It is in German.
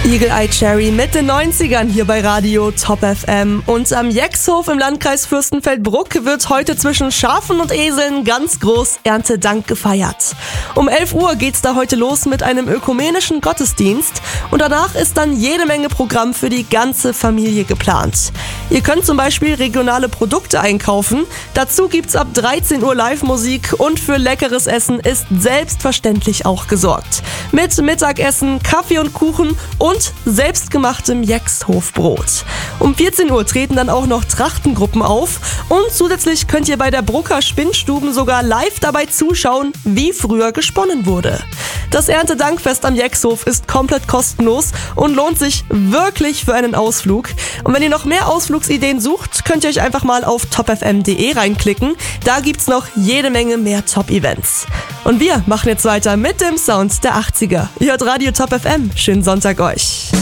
Eagle Eye Cherry mit den 90ern hier bei Radio Top FM. Und am Jexhof im Landkreis Fürstenfeldbruck wird heute zwischen Schafen und Eseln ganz groß Erntedank gefeiert. Um 11 Uhr geht's da heute los mit einem ökumenischen Gottesdienst und danach ist dann jede Menge Programm für die ganze Familie geplant. Ihr könnt zum Beispiel regionale Produkte einkaufen, dazu gibt's ab 13 Uhr Live-Musik und für leckeres Essen ist selbstverständlich auch gesorgt. Mit Mittagessen, Kaffee und Kuchen und selbstgemachtem Jexhofbrot. Um 14 Uhr treten dann auch noch Trachtengruppen auf und zusätzlich könnt ihr bei der Brucker Spinnstuben sogar live dabei zuschauen, wie früher gesponnen wurde. Das Erntedankfest am Jexhof ist komplett kostenlos und lohnt sich wirklich für einen Ausflug. Und wenn ihr noch mehr Ausflugsideen sucht, könnt ihr euch einfach mal auf topfm.de reinklicken. Da gibt's noch jede Menge mehr Top-Events. Und wir machen jetzt weiter mit dem Sound der 80er. Ihr hört Radio Top FM. Schönen Sonntag euch.